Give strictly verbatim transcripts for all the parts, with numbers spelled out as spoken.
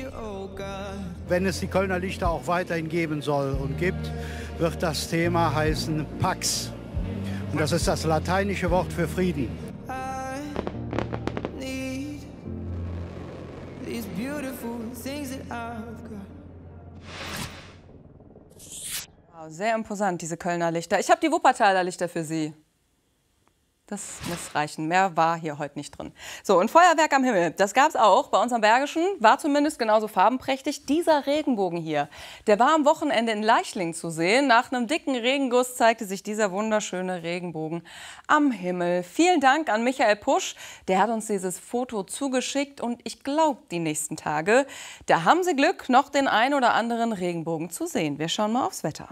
Wenn es die Kölner Lichter auch weiterhin geben soll und gibt, wird das Thema heißen Pax. Und das ist das lateinische Wort für Frieden. Wow, sehr imposant, diese Kölner Lichter. Ich habe die Wuppertaler Lichter für Sie. Das muss reichen. Mehr war hier heute nicht drin. So, und Feuerwerk am Himmel, das gab es auch. Bei uns am Bergischen war zumindest genauso farbenprächtig. Dieser Regenbogen hier, der war am Wochenende in Leichlingen zu sehen. Nach einem dicken Regenguss zeigte sich dieser wunderschöne Regenbogen am Himmel. Vielen Dank an Michael Pusch. Der hat uns dieses Foto zugeschickt. Und ich glaube, die nächsten Tage, da haben Sie Glück, noch den ein oder anderen Regenbogen zu sehen. Wir schauen mal aufs Wetter.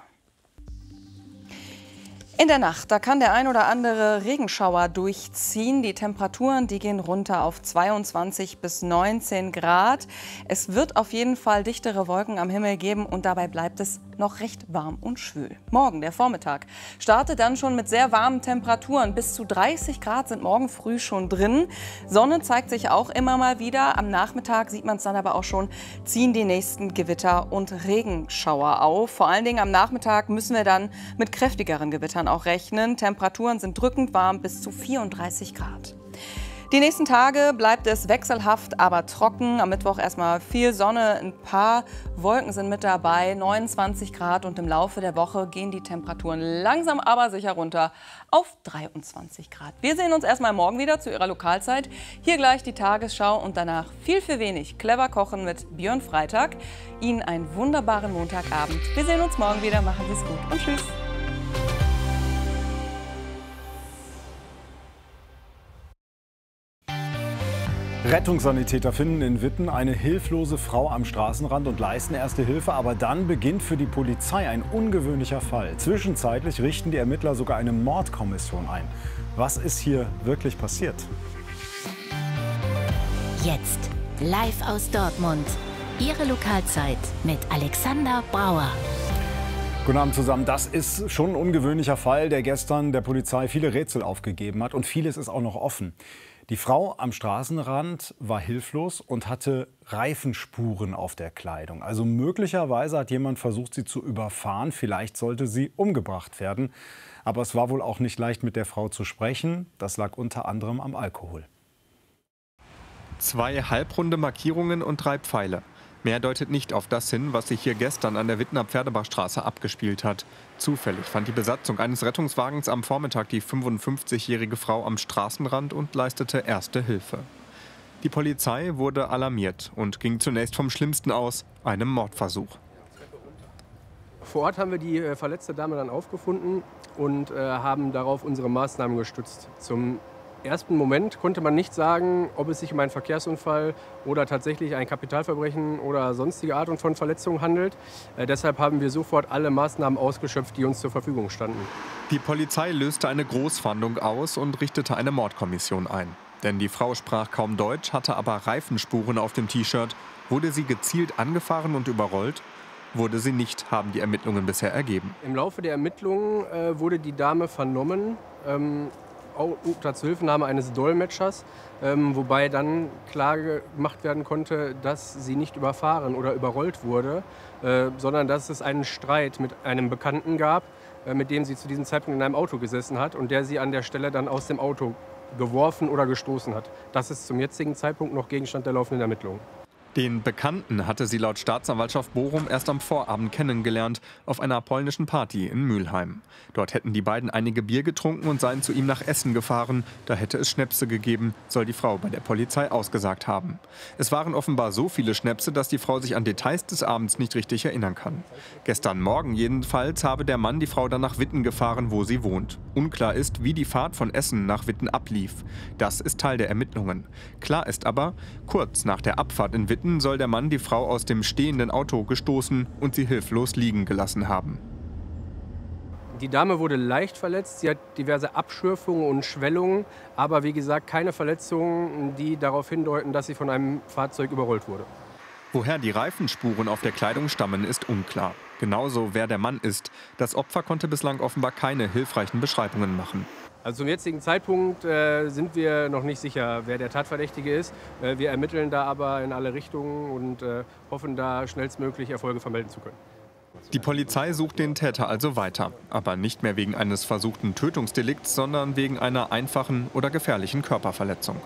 In der Nacht, da kann der ein oder andere Regenschauer durchziehen. Die Temperaturen, die gehen runter auf zweiundzwanzig bis neunzehn Grad. Es wird auf jeden Fall dichtere Wolken am Himmel geben und dabei bleibt es noch recht warm und schwül. Morgen, der Vormittag, startet dann schon mit sehr warmen Temperaturen. Bis zu dreißig Grad sind morgen früh schon drin. Sonne zeigt sich auch immer mal wieder. Am Nachmittag sieht man es dann aber auch schon, ziehen die nächsten Gewitter und Regenschauer auf. Vor allen Dingen am Nachmittag müssen wir dann mit kräftigeren Gewittern auch rechnen. Temperaturen sind drückend warm, bis zu vierunddreißig Grad. Die nächsten Tage bleibt es wechselhaft, aber trocken. Am Mittwoch erstmal viel Sonne, ein paar Wolken sind mit dabei, neunundzwanzig Grad. Und im Laufe der Woche gehen die Temperaturen langsam aber sicher runter auf dreiundzwanzig Grad. Wir sehen uns erstmal morgen wieder zu Ihrer Lokalzeit. Hier gleich die Tagesschau und danach viel für wenig clever kochen mit Björn Freitag. Ihnen einen wunderbaren Montagabend. Wir sehen uns morgen wieder. Machen Sie es gut und tschüss. Rettungssanitäter finden in Witten eine hilflose Frau am Straßenrand und leisten erste Hilfe. Aber dann beginnt für die Polizei ein ungewöhnlicher Fall. Zwischenzeitlich richten die Ermittler sogar eine Mordkommission ein. Was ist hier wirklich passiert? Jetzt live aus Dortmund. Ihre Lokalzeit mit Alexander Brauer. Guten Abend zusammen. Das ist schon ein ungewöhnlicher Fall, der gestern der Polizei viele Rätsel aufgegeben hat. Und vieles ist auch noch offen. Die Frau am Straßenrand war hilflos und hatte Reifenspuren auf der Kleidung. Also möglicherweise hat jemand versucht, sie zu überfahren. Vielleicht sollte sie umgebracht werden. Aber es war wohl auch nicht leicht, mit der Frau zu sprechen. Das lag unter anderem am Alkohol. Zwei halbrunde Markierungen und drei Pfeile. Mehr deutet nicht auf das hin, was sich hier gestern an der Wittener Pferdebachstraße abgespielt hat. Zufällig fand die Besatzung eines Rettungswagens am Vormittag die fünfundfünfzigjährige Frau am Straßenrand und leistete erste Hilfe. Die Polizei wurde alarmiert und ging zunächst vom Schlimmsten aus, einem Mordversuch. Vor Ort haben wir die äh, verletzte Dame dann aufgefunden und äh, haben darauf unsere Maßnahmen gestützt. Zum ersten Moment konnte man nicht sagen, ob es sich um einen Verkehrsunfall oder tatsächlich ein Kapitalverbrechen oder sonstige Art von Verletzung handelt. Äh, deshalb haben wir sofort alle Maßnahmen ausgeschöpft, die uns zur Verfügung standen. Die Polizei löste eine Großfahndung aus und richtete eine Mordkommission ein. Denn die Frau sprach kaum Deutsch, hatte aber Reifenspuren auf dem T-Shirt. Wurde sie gezielt angefahren und überrollt? Wurde sie nicht, haben die Ermittlungen bisher ergeben. Im Laufe der Ermittlungen äh, wurde die Dame vernommen. Ähm, unter Zuhilfenahme eines Dolmetschers, ähm, wobei dann klar gemacht werden konnte, dass sie nicht überfahren oder überrollt wurde, äh, sondern dass es einen Streit mit einem Bekannten gab, äh, mit dem sie zu diesem Zeitpunkt in einem Auto gesessen hat und der sie an der Stelle dann aus dem Auto geworfen oder gestoßen hat. Das ist zum jetzigen Zeitpunkt noch Gegenstand der laufenden Ermittlungen. Den Bekannten hatte sie laut Staatsanwaltschaft Bochum erst am Vorabend kennengelernt, auf einer polnischen Party in Mülheim. Dort hätten die beiden einige Bier getrunken und seien zu ihm nach Essen gefahren. Da hätte es Schnäpse gegeben, soll die Frau bei der Polizei ausgesagt haben. Es waren offenbar so viele Schnäpse, dass die Frau sich an Details des Abends nicht richtig erinnern kann. Gestern Morgen jedenfalls habe der Mann die Frau dann nach Witten gefahren, wo sie wohnt. Unklar ist, wie die Fahrt von Essen nach Witten ablief. Das ist Teil der Ermittlungen. Klar ist aber, kurz nach der Abfahrt in Witten soll der Mann die Frau aus dem stehenden Auto gestoßen und sie hilflos liegen gelassen haben. Die Dame wurde leicht verletzt, sie hat diverse Abschürfungen und Schwellungen, aber wie gesagt keine Verletzungen, die darauf hindeuten, dass sie von einem Fahrzeug überrollt wurde. Woher die Reifenspuren auf der Kleidung stammen, ist unklar. Genauso, wer der Mann ist. Das Opfer konnte bislang offenbar keine hilfreichen Beschreibungen machen. Also zum jetzigen Zeitpunkt äh, sind wir noch nicht sicher, wer der Tatverdächtige ist. Äh, wir ermitteln da aber in alle Richtungen und äh, hoffen, da schnellstmöglich Erfolge vermelden zu können. Die Polizei sucht den Täter also weiter. Aber nicht mehr wegen eines versuchten Tötungsdelikts, sondern wegen einer einfachen oder gefährlichen Körperverletzung.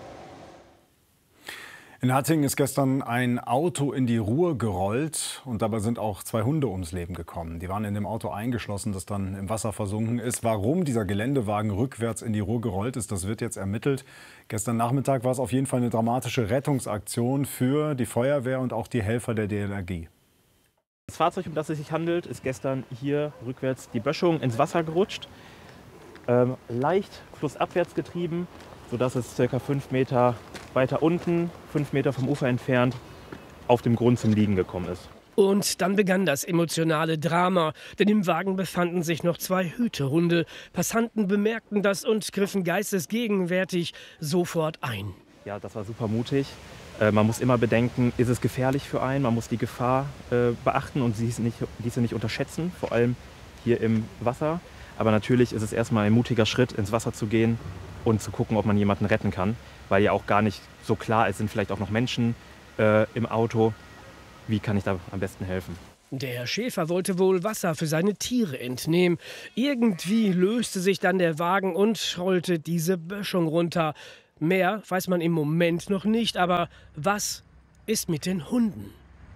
In Hattingen ist gestern ein Auto in die Ruhr gerollt und dabei sind auch zwei Hunde ums Leben gekommen. Die waren in dem Auto eingeschlossen, das dann im Wasser versunken ist. Warum dieser Geländewagen rückwärts in die Ruhr gerollt ist, das wird jetzt ermittelt. Gestern Nachmittag war es auf jeden Fall eine dramatische Rettungsaktion für die Feuerwehr und auch die Helfer der D L R G. Das Fahrzeug, um das es sich handelt, ist gestern hier rückwärts die Böschung ins Wasser gerutscht. Ähm, leicht flussabwärts getrieben, sodass es ca. fünf Meter weiter unten, fünf Meter vom Ufer entfernt, auf dem Grund zum Liegen gekommen ist. Und dann begann das emotionale Drama, denn im Wagen befanden sich noch zwei Hütehunde. Passanten bemerkten das und griffen geistesgegenwärtig sofort ein. Ja, das war super mutig. Äh, man muss immer bedenken, ist es gefährlich für einen? Man muss die Gefahr äh, beachten und diese nicht, diese nicht unterschätzen, vor allem hier im Wasser. Aber natürlich ist es erstmal ein mutiger Schritt, ins Wasser zu gehen und zu gucken, ob man jemanden retten kann. Weil ja auch gar nicht so klar ist, sind vielleicht auch noch Menschen äh, im Auto. Wie kann ich da am besten helfen? Der Herr Schäfer wollte wohl Wasser für seine Tiere entnehmen. Irgendwie löste sich dann der Wagen und rollte diese Böschung runter. Mehr weiß man im Moment noch nicht, aber was ist mit den Hunden?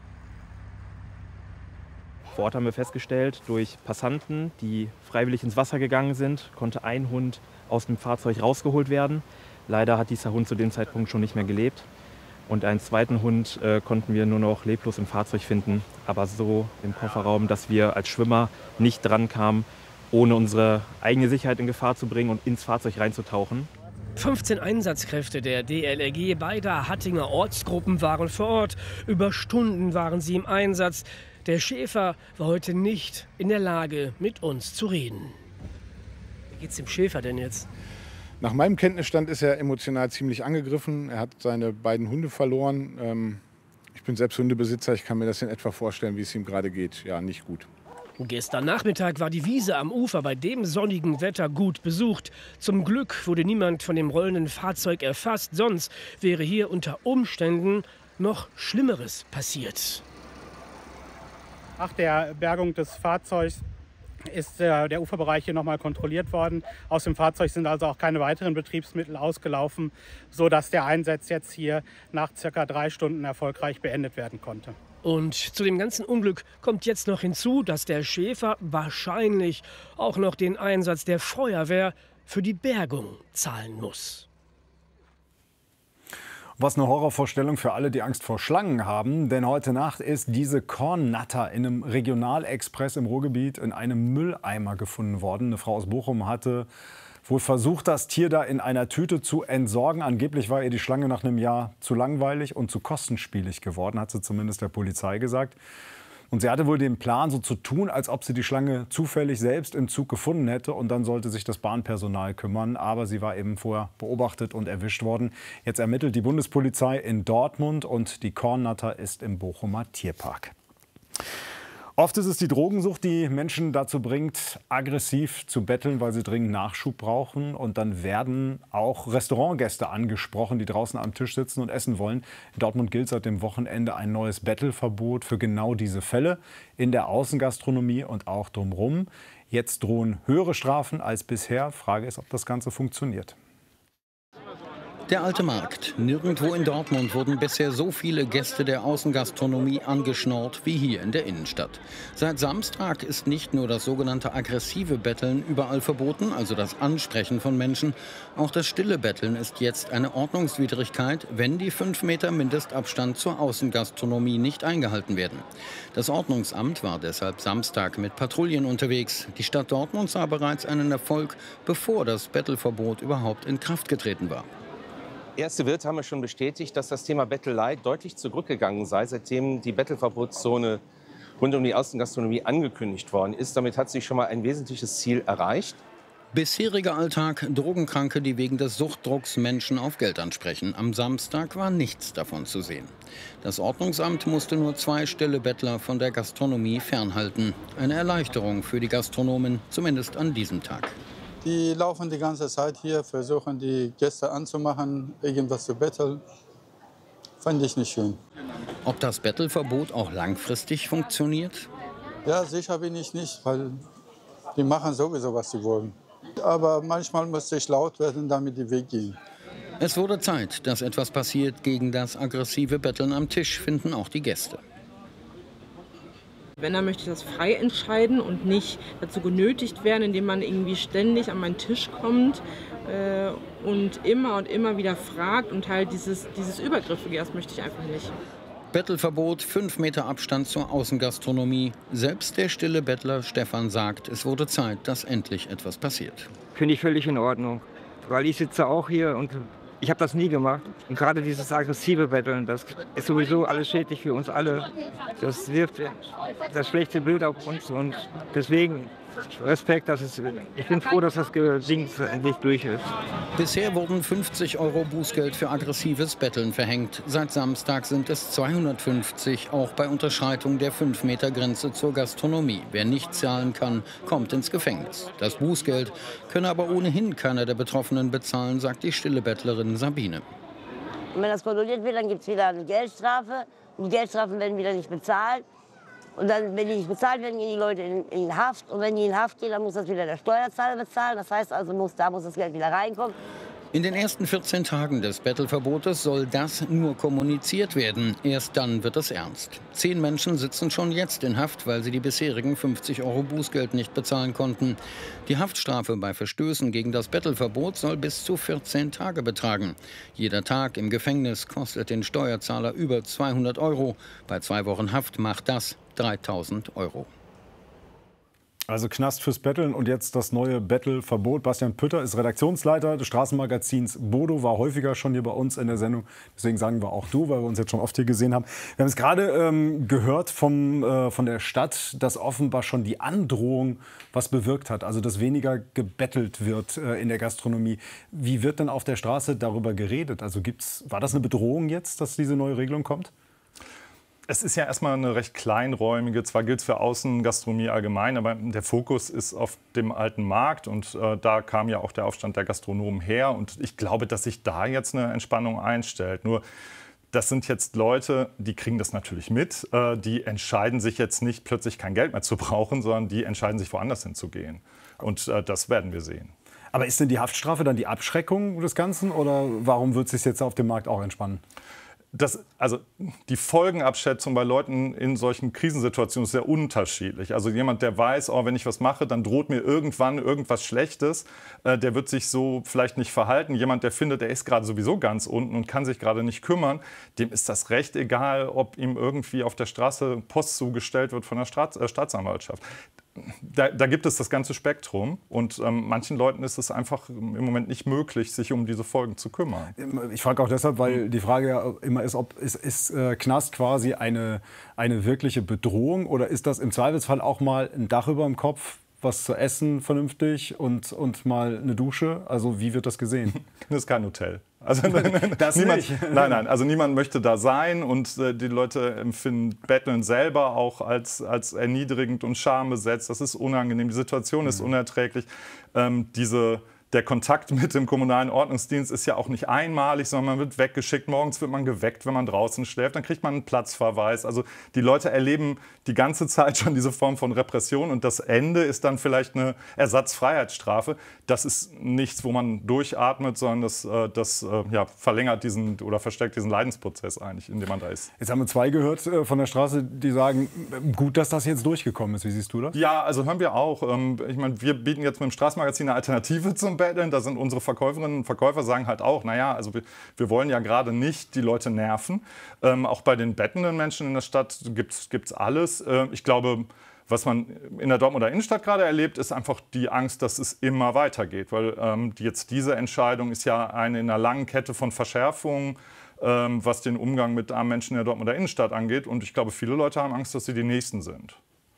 Vor Ort haben wir festgestellt, durch Passanten, die freiwillig ins Wasser gegangen sind, konnte ein Hund aus dem Fahrzeug rausgeholt werden. Leider hat dieser Hund zu dem Zeitpunkt schon nicht mehr gelebt. Und einen zweiten Hund äh, konnten wir nur noch leblos im Fahrzeug finden, aber so im Kofferraum, dass wir als Schwimmer nicht dran kamen, ohne unsere eigene Sicherheit in Gefahr zu bringen und ins Fahrzeug reinzutauchen. fünfzehn Einsatzkräfte der D L R G beider Hattinger Ortsgruppen waren vor Ort. Über Stunden waren sie im Einsatz. Der Schäfer war heute nicht in der Lage, mit uns zu reden. Wie geht's dem Schäfer denn jetzt? Nach meinem Kenntnisstand ist er emotional ziemlich angegriffen. Er hat seine beiden Hunde verloren. Ich bin selbst Hundebesitzer, ich kann mir das in etwa vorstellen, wie es ihm gerade geht. Ja, nicht gut. Gestern Nachmittag war die Wiese am Ufer bei dem sonnigen Wetter gut besucht. Zum Glück wurde niemand von dem rollenden Fahrzeug erfasst, sonst wäre hier unter Umständen noch Schlimmeres passiert. Nach der Bergung des Fahrzeugs ist äh, der Uferbereich hier nochmal kontrolliert worden. Aus dem Fahrzeug sind also auch keine weiteren Betriebsmittel ausgelaufen, sodass der Einsatz jetzt hier nach circa drei Stunden erfolgreich beendet werden konnte. Und zu dem ganzen Unglück kommt jetzt noch hinzu, dass der Schäfer wahrscheinlich auch noch den Einsatz der Feuerwehr für die Bergung zahlen muss. Was eine Horrorvorstellung für alle, die Angst vor Schlangen haben. Denn heute Nacht ist diese Kornnatter in einem Regionalexpress im Ruhrgebiet in einem Mülleimer gefunden worden. Eine Frau aus Bochum hatte wohl versucht, das Tier da in einer Tüte zu entsorgen. Angeblich war ihr die Schlange nach einem Jahr zu langweilig und zu kostenspielig geworden, hat sie zumindest der Polizei gesagt. Und sie hatte wohl den Plan, so zu tun, als ob sie die Schlange zufällig selbst im Zug gefunden hätte. Und dann sollte sich das Bahnpersonal kümmern. Aber sie war eben vorher beobachtet und erwischt worden. Jetzt ermittelt die Bundespolizei in Dortmund und die Kornnatter ist im Bochumer Tierpark. Oft ist es die Drogensucht, die Menschen dazu bringt, aggressiv zu betteln, weil sie dringend Nachschub brauchen. Und dann werden auch Restaurantgäste angesprochen, die draußen am Tisch sitzen und essen wollen. In Dortmund gilt seit dem Wochenende ein neues Bettelverbot für genau diese Fälle in der Außengastronomie und auch drumherum. Jetzt drohen höhere Strafen als bisher. Frage ist, ob das Ganze funktioniert. Der alte Markt. Nirgendwo in Dortmund wurden bisher so viele Gäste der Außengastronomie angeschnurrt wie hier in der Innenstadt. Seit Samstag ist nicht nur das sogenannte aggressive Betteln überall verboten, also das Ansprechen von Menschen. Auch das stille Betteln ist jetzt eine Ordnungswidrigkeit, wenn die fünf Meter Mindestabstand zur Außengastronomie nicht eingehalten werden. Das Ordnungsamt war deshalb Samstag mit Patrouillen unterwegs. Die Stadt Dortmund sah bereits einen Erfolg, bevor das Bettelverbot überhaupt in Kraft getreten war. Erste Wirte haben wir schon bestätigt, dass das Thema Bettelei deutlich zurückgegangen sei, seitdem die Bettelverbotszone rund um die Außengastronomie angekündigt worden ist. Damit hat sich schon mal ein wesentliches Ziel erreicht. Bisheriger Alltag, Drogenkranke, die wegen des Suchtdrucks Menschen auf Geld ansprechen. Am Samstag war nichts davon zu sehen. Das Ordnungsamt musste nur zwei stille Bettler von der Gastronomie fernhalten. Eine Erleichterung für die Gastronomen, zumindest an diesem Tag. Die laufen die ganze Zeit hier, versuchen die Gäste anzumachen, irgendwas zu betteln. Fand ich nicht schön. Ob das Bettelverbot auch langfristig funktioniert? Ja, sicher bin ich nicht, weil die machen sowieso, was sie wollen. Aber manchmal musste ich laut werden, damit die weggehen. Es wurde Zeit, dass etwas passiert gegen das aggressive Betteln am Tisch, finden auch die Gäste. Wenn, dann möchte ich das frei entscheiden und nicht dazu genötigt werden, indem man irgendwie ständig an meinen Tisch kommt äh, und immer und immer wieder fragt. Und halt dieses, dieses Übergriffige, das möchte ich einfach nicht. Bettelverbot, fünf Meter Abstand zur Außengastronomie. Selbst der stille Bettler Stefan sagt, es wurde Zeit, dass endlich etwas passiert. Finde ich völlig in Ordnung, weil ich sitze auch hier und ich habe das nie gemacht. Und gerade dieses aggressive Betteln, das ist sowieso alles schädlich für uns alle. Das wirft das schlechte Bild auf uns und deswegen Respekt, dass es, ich bin froh, dass das Ding endlich durch ist. Bisher wurden fünfzig Euro Bußgeld für aggressives Betteln verhängt. Seit Samstag sind es zweihundertfünfzig, auch bei Unterschreitung der fünf Meter Grenze zur Gastronomie. Wer nicht zahlen kann, kommt ins Gefängnis. Das Bußgeld könne aber ohnehin keiner der Betroffenen bezahlen, sagt die stille Bettlerin Sabine. Und wenn das kontrolliert wird, dann gibt es wieder eine Geldstrafe. Und die Geldstrafen werden wieder nicht bezahlt. Und dann, wenn die nicht bezahlt werden, gehen die Leute in, in Haft. Und wenn die in Haft gehen, dann muss das wieder der Steuerzahler bezahlen. Das heißt also, muss, da muss das Geld wieder reinkommen. In den ersten vierzehn Tagen des Bettelverbotes soll das nur kommuniziert werden. Erst dann wird es ernst. Zehn Menschen sitzen schon jetzt in Haft, weil sie die bisherigen fünfzig Euro Bußgeld nicht bezahlen konnten. Die Haftstrafe bei Verstößen gegen das Bettelverbot soll bis zu vierzehn Tage betragen. Jeder Tag im Gefängnis kostet den Steuerzahler über zweihundert Euro. Bei zwei Wochen Haft macht das dreitausend Euro. Also Knast fürs Betteln und jetzt das neue Bettelverbot. Bastian Pütter ist Redaktionsleiter des Straßenmagazins Bodo, war häufiger schon hier bei uns in der Sendung. Deswegen sagen wir auch du, weil wir uns jetzt schon oft hier gesehen haben. Wir haben es gerade ähm, gehört vom, äh, von der Stadt, dass offenbar schon die Androhung was bewirkt hat. Also dass weniger gebettelt wird äh, in der Gastronomie. Wie wird denn auf der Straße darüber geredet? Also gibt's, war das eine Bedrohung jetzt, dass diese neue Regelung kommt? Es ist ja erstmal eine recht kleinräumige, zwar gilt es für Außengastronomie allgemein, aber der Fokus ist auf dem alten Markt und äh, da kam ja auch der Aufstand der Gastronomen her und ich glaube, dass sich da jetzt eine Entspannung einstellt. Nur das sind jetzt Leute, die kriegen das natürlich mit, äh, die entscheiden sich jetzt nicht plötzlich kein Geld mehr zu brauchen, sondern die entscheiden sich woanders hinzugehen und äh, das werden wir sehen. Aber ist denn die Haftstrafe dann die Abschreckung des Ganzen oder warum wird es sich jetzt auf dem Markt auch entspannen? Das, also die Folgenabschätzung bei Leuten in solchen Krisensituationen ist sehr unterschiedlich. Also jemand, der weiß, oh, wenn ich was mache, dann droht mir irgendwann irgendwas Schlechtes, äh, der wird sich so vielleicht nicht verhalten. Jemand, der findet, der ist gerade sowieso ganz unten und kann sich gerade nicht kümmern, dem ist das recht egal, ob ihm irgendwie auf der Straße Post zugestellt wird von der Staats äh, Staatsanwaltschaft. Da, da gibt es das ganze Spektrum und ähm, manchen Leuten ist es einfach im Moment nicht möglich, sich um diese Folgen zu kümmern. Ich frage auch deshalb, weil die Frage ja immer ist, ob ist, ist äh, Knast quasi eine, eine wirkliche Bedrohung oder ist das im Zweifelsfall auch mal ein Dach über dem Kopf, was zu essen vernünftig und, und mal eine Dusche? Also wie wird das gesehen? Das ist kein Hotel. Also, das niemand, nicht. Nein, nein, also niemand möchte da sein und äh, die Leute empfinden Betteln selber auch als, als erniedrigend und schambesetzt. Das ist unangenehm, die Situation ist unerträglich. Ähm, diese... Der Kontakt mit dem kommunalen Ordnungsdienst ist ja auch nicht einmalig, sondern man wird weggeschickt. Morgens wird man geweckt, wenn man draußen schläft. Dann kriegt man einen Platzverweis. Also die Leute erleben die ganze Zeit schon diese Form von Repression. Und das Ende ist dann vielleicht eine Ersatzfreiheitsstrafe. Das ist nichts, wo man durchatmet, sondern das, das ja, verlängert diesen oder verstärkt diesen Leidensprozess eigentlich, in dem man da ist. Jetzt haben wir zwei gehört von der Straße, die sagen, gut, dass das jetzt durchgekommen ist. Wie siehst du das? Ja, also hören wir auch. Ich meine, wir bieten jetzt mit dem Straßenmagazin eine Alternative zum Betteln. Da sind unsere Verkäuferinnen und Verkäufer sagen halt auch, naja, also wir, wir wollen ja gerade nicht die Leute nerven. Ähm, auch bei den bettenden Menschen in der Stadt gibt es alles. Ähm, ich glaube, was man in der Dortmunder Innenstadt gerade erlebt, ist einfach die Angst, dass es immer weitergeht. Weil ähm, jetzt diese Entscheidung ist ja eine in einer langen Kette von Verschärfungen, ähm, was den Umgang mit armen Menschen in der Dortmunder Innenstadt angeht. Und ich glaube, viele Leute haben Angst, dass sie die Nächsten sind.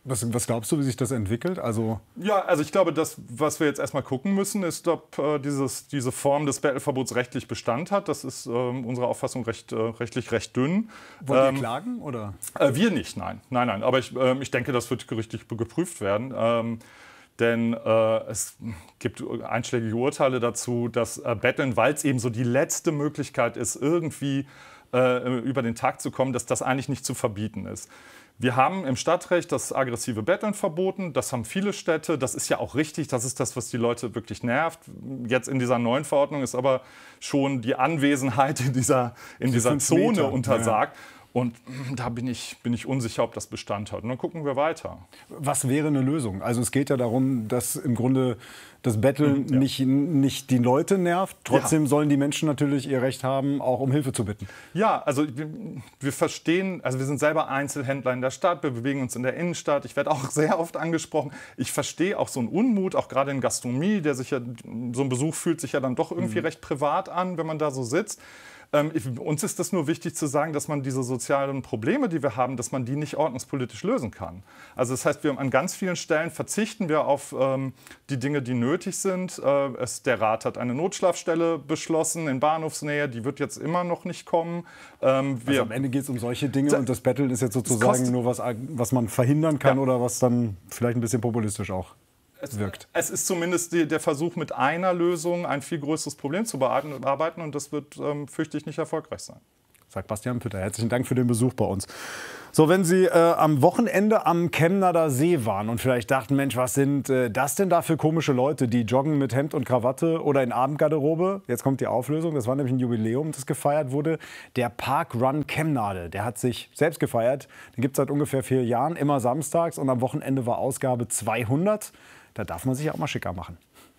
Was, was glaubst du, wie sich das entwickelt? Also ja, also ich glaube, das, was wir jetzt erstmal gucken müssen, ist, ob äh, dieses, diese Form des Bettelverbots rechtlich Bestand hat. Das ist äh, unserer Auffassung recht, äh, rechtlich recht dünn. Wollt ähm, ihr klagen? Oder? Äh, wir nicht, nein. Nein, nein. Aber ich, äh, ich denke, das wird gerichtlich geprüft werden. Ähm, Denn äh, es gibt einschlägige Urteile dazu, dass äh, Betteln, weil es eben so die letzte Möglichkeit ist, irgendwie äh, über den Tag zu kommen, dass das eigentlich nicht zu verbieten ist. Wir haben im Stadtrecht das aggressive Betteln verboten. Das haben viele Städte. Das ist ja auch richtig. Das ist das, was die Leute wirklich nervt. Jetzt in dieser neuen Verordnung ist aber schon die Anwesenheit in dieser, in dieser Zone Meter. untersagt. Ja. Und da bin ich, bin ich unsicher, ob das Bestand hat. Und dann gucken wir weiter. Was wäre eine Lösung? Also es geht ja darum, dass im Grunde das Betteln ja. nicht, nicht die Leute nervt. Trotzdem ja. sollen die Menschen natürlich ihr Recht haben, auch um Hilfe zu bitten. Ja, also wir, wir verstehen, also wir sind selber Einzelhändler in der Stadt, wir bewegen uns in der Innenstadt. Ich werde auch sehr oft angesprochen. Ich verstehe auch so einen Unmut, auch gerade in Gastronomie, der sich ja, so ein Besuch fühlt sich ja dann doch irgendwie mhm. recht privat an, wenn man da so sitzt. Ähm, uns ist das nur wichtig zu sagen, dass man diese sozialen Probleme, die wir haben, dass man die nicht ordnungspolitisch lösen kann. Also das heißt, wir an ganz vielen Stellen verzichten wir auf ähm, die Dinge, die nötig sind. Äh, es, der Rat hat eine Notschlafstelle beschlossen in Bahnhofsnähe, die wird jetzt immer noch nicht kommen. Ähm, wir also am Ende geht es um solche Dinge und das Betteln ist jetzt sozusagen nur was, was man verhindern kann ja. oder was dann vielleicht ein bisschen populistisch auch Es, wirkt. Es ist zumindest die, der Versuch, mit einer Lösung ein viel größeres Problem zu bearbeiten. Und das wird, ähm, fürchte ich, nicht erfolgreich sein. Sagt Bastian Pütter. Herzlichen Dank für den Besuch bei uns. So, wenn Sie äh, am Wochenende am Chemnader See waren und vielleicht dachten, Mensch, was sind äh, das denn da für komische Leute, die joggen mit Hemd und Krawatte oder in Abendgarderobe? Jetzt kommt die Auflösung. Das war nämlich ein Jubiläum, das gefeiert wurde. Der Park Run Chemnade, der hat sich selbst gefeiert. Den gibt es seit ungefähr vier Jahren, immer samstags. Und am Wochenende war Ausgabe zweihundert. Da darf man sich auch mal schicker machen.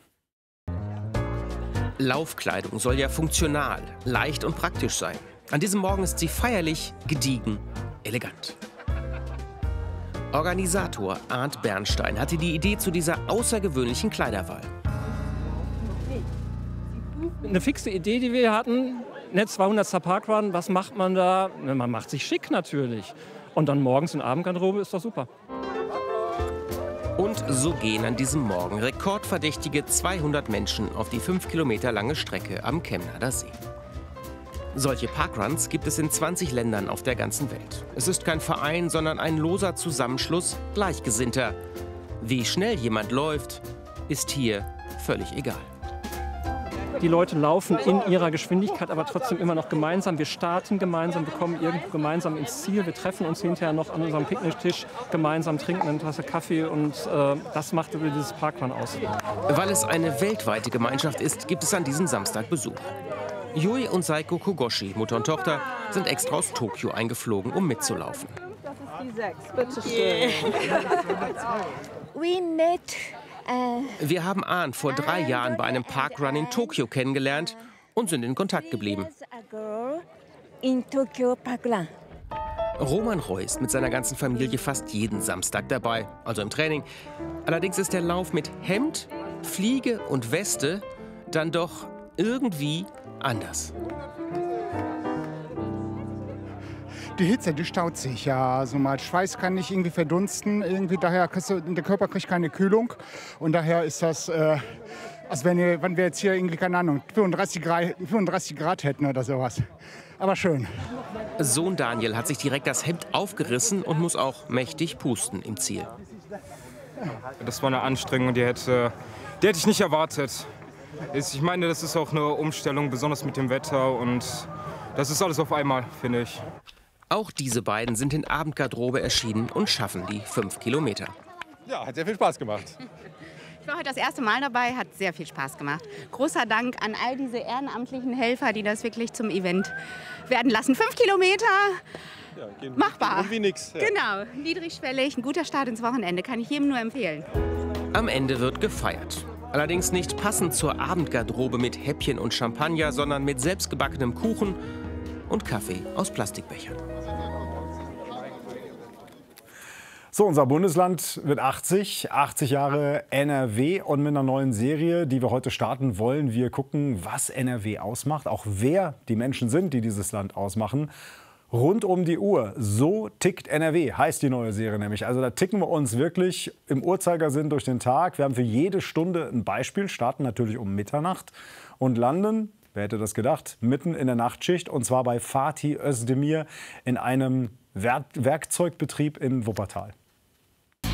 Laufkleidung soll ja funktional, leicht und praktisch sein. An diesem Morgen ist sie feierlich, gediegen, elegant. Organisator Arndt Bernstein hatte die Idee zu dieser außergewöhnlichen Kleiderwahl. Eine fixe Idee, die wir hatten, ne, zweihundertster Parkrun, was macht man da? Ne, man macht sich schick natürlich. Und dann morgens in Abendgarderobe ist doch super. Und so gehen an diesem Morgen rekordverdächtige zweihundert Menschen auf die fünf Kilometer lange Strecke am Chemnader See. Solche Parkruns gibt es in zwanzig Ländern auf der ganzen Welt. Es ist kein Verein, sondern ein loser Zusammenschluss Gleichgesinnter. Wie schnell jemand läuft, ist hier völlig egal. Die Leute laufen in ihrer Geschwindigkeit, aber trotzdem immer noch gemeinsam. Wir starten gemeinsam, wir kommen irgendwo gemeinsam ins Ziel. Wir treffen uns hinterher noch an unserem Picknicktisch gemeinsam, trinken eine Tasse Kaffee und äh, das macht über dieses Parkrun aus. Weil es eine weltweite Gemeinschaft ist, gibt es an diesem Samstag Besuch. Yui und Seiko Kogoshi, Mutter und Tochter, sind extra aus Tokio eingeflogen, um mitzulaufen. Das ist die sechs, bitteschön. We met Wir haben Ahn vor drei Jahren bei einem Parkrun in Tokio kennengelernt und sind in Kontakt geblieben. Roman Roy ist mit seiner ganzen Familie fast jeden Samstag dabei, also im Training. Allerdings ist der Lauf mit Hemd, Fliege und Weste dann doch irgendwie anders. Die Hitze, die staut sich ja. Also mal Schweiß kann nicht irgendwie verdunsten. Irgendwie daher kriegst du, der Körper kriegt keine Kühlung. Und daher ist das, äh, als wenn, ihr, wenn wir jetzt hier irgendwie, keine Ahnung, fünfunddreißig Grad, fünfunddreißig Grad hätten oder sowas. Aber schön. Sohn Daniel hat sich direkt das Hemd aufgerissen und muss auch mächtig pusten im Ziel. Das war eine Anstrengung, die hätte, die hätte ich nicht erwartet. Ich meine, das ist auch eine Umstellung, besonders mit dem Wetter. Und das ist alles auf einmal, finde ich. Auch diese beiden sind in Abendgarderobe erschienen und schaffen die fünf Kilometer. Ja, hat sehr viel Spaß gemacht. Ich war heute das erste Mal dabei, hat sehr viel Spaß gemacht. Großer Dank an all diese ehrenamtlichen Helfer, die das wirklich zum Event werden lassen. Fünf Kilometer, ja, gehen machbar. Wie nix, ja. Genau, niedrigschwellig, ein guter Start ins Wochenende, kann ich jedem nur empfehlen. Am Ende wird gefeiert. Allerdings nicht passend zur Abendgarderobe mit Häppchen und Champagner, sondern mit selbstgebackenem Kuchen und Kaffee aus Plastikbechern. So, unser Bundesland wird achtzig, achtzig Jahre N R W und mit einer neuen Serie, die wir heute starten wollen, wir gucken, was N R W ausmacht, auch wer die Menschen sind, die dieses Land ausmachen Rund um die Uhr. So tickt N R W, heißt die neue Serie nämlich. Also da ticken wir uns wirklich im Uhrzeigersinn durch den Tag. Wir haben für jede Stunde ein Beispiel, starten natürlich um Mitternacht und landen, wer hätte das gedacht, mitten in der Nachtschicht. Und zwar bei Fatih Özdemir in einem Werk- Werkzeugbetrieb in Wuppertal.